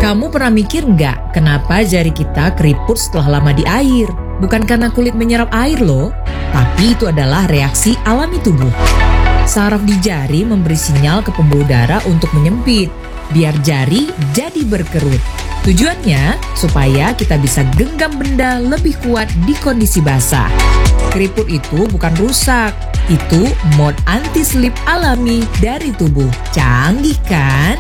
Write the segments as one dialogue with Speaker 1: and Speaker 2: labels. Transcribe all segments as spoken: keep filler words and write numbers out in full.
Speaker 1: Kamu pernah mikir nggak kenapa jari kita keriput setelah lama di air? Bukan karena kulit menyerap air loh, tapi itu adalah reaksi alami tubuh. Saraf di jari memberi sinyal ke pembuluh darah untuk menyempit, biar jari jadi berkerut. Tujuannya supaya kita bisa genggam benda lebih kuat di kondisi basah. Keriput itu bukan rusak, itu mode anti-slip alami dari tubuh. Canggih kan?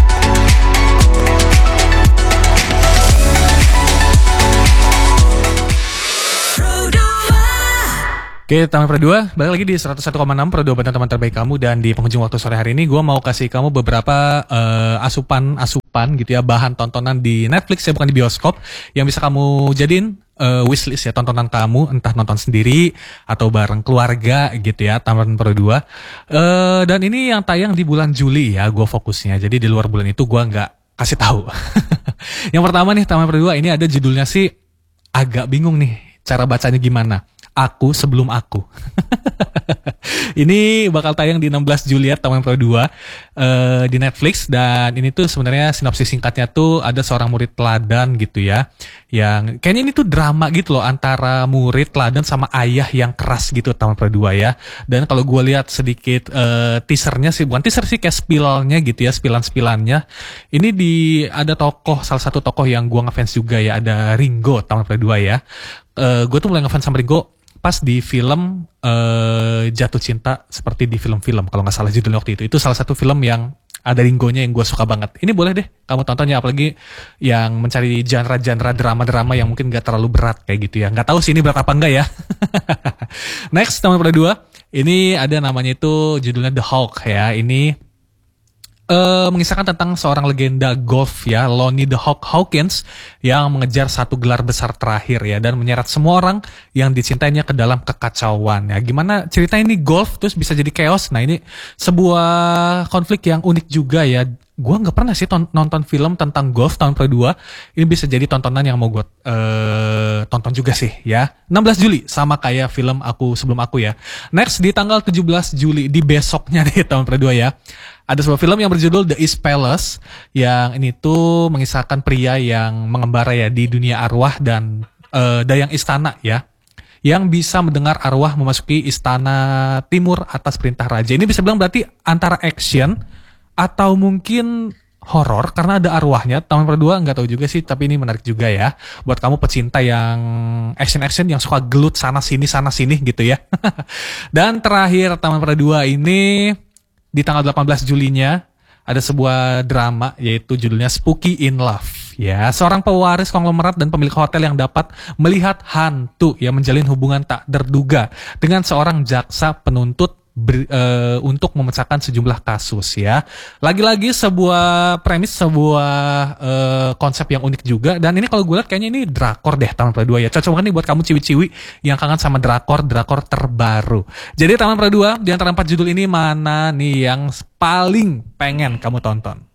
Speaker 2: Oke, Taman Pro dua, balik lagi di seratus satu koma enam Pro dua, teman-teman terbaik kamu. Dan di penghujung waktu sore hari ini gue mau kasih kamu beberapa uh, asupan-asupan gitu ya, bahan tontonan di Netflix ya, bukan di bioskop, yang bisa kamu jadiin uh, wishlist ya, tontonan kamu, entah nonton sendiri atau bareng keluarga gitu ya, Taman Pro dua. Uh, dan ini yang tayang di bulan Juli ya, gue fokusnya. Jadi di luar bulan itu gue nggak kasih tahu. Yang pertama nih, Taman Pro dua ini ada judulnya sih, agak bingung nih cara bacanya gimana. Aku sebelum aku. Ini bakal tayang di enam belas Juli ya, Taman Pro dua uh, di Netflix. Dan ini tuh sebenarnya sinopsis singkatnya tuh ada seorang murid teladan gitu ya, yang kayaknya ini tuh drama gitu loh, antara murid teladan sama ayah yang keras gitu, Taman Pro dua ya. Dan kalau gue lihat sedikit uh, teasernya sih, bukan teaser sih, kayak spilnya gitu ya, spilan-spilannya. Ini di ada tokoh, salah satu tokoh yang gue ngefans juga ya, ada Ringo, Taman Pro dua ya. Uh, gue tuh mulai ngefans sama Ringo pas di film uh, Jatuh Cinta Seperti di Film-Film, kalau nggak salah judulnya waktu itu. Itu salah satu film yang ada Ringonya yang gue suka banget. Ini boleh deh kamu tontonnya, apalagi yang mencari genre-genre drama-drama yang mungkin gak terlalu berat kayak gitu ya. Nggak tahu sih ini berat apa enggak ya. Next, Taman Pro dua, ini ada namanya itu judulnya The Hawk ya. Ini Uh, mengisahkan tentang seorang legenda golf ya, Lonnie The Hawk Hawkins, yang mengejar satu gelar besar terakhir ya, dan menyeret semua orang yang dicintainya ke dalam kekacauan ya. Gimana ceritanya ini golf terus bisa jadi chaos? Nah, ini sebuah konflik yang unik juga ya. Gue nggak pernah sih ton- nonton film tentang golf Taman Pro dua. Ini bisa jadi tontonan yang mau gue uh, tonton juga sih ya. enam belas Juli, sama kayak film Aku Sebelum Aku ya. Next, di tanggal tujuh belas Juli, di besoknya nih Taman Pro dua ya, ada sebuah film yang berjudul The East Palace, yang ini tuh mengisahkan pria yang mengembara ya di dunia arwah dan uh, dayang istana ya, yang bisa mendengar arwah memasuki istana timur atas perintah raja. Ini bisa bilang berarti antara action atau mungkin horor karena ada arwahnya. Taman Pro dua nggak tahu juga sih, tapi ini menarik juga ya buat kamu pecinta yang action-action, yang suka gelut sana sini sana sini gitu ya. Dan terakhir, Taman Pro dua ini di tanggal delapan belas Julinya ada sebuah drama, yaitu judulnya Spooky in Love ya. Seorang pewaris konglomerat dan pemilik hotel yang dapat melihat hantu yang menjalin hubungan tak terduga dengan seorang jaksa penuntut Ber, uh, untuk memecahkan sejumlah kasus ya. Lagi-lagi sebuah premis, sebuah uh, konsep yang unik juga. Dan ini kalau gue lihat kayaknya ini drakor deh, Taman Pro dua ya. Cocok banget nih buat kamu ciwi-ciwi yang kangen sama drakor-drakor terbaru. Jadi Taman Pro dua, di antara empat judul ini mana nih yang paling pengen kamu tonton?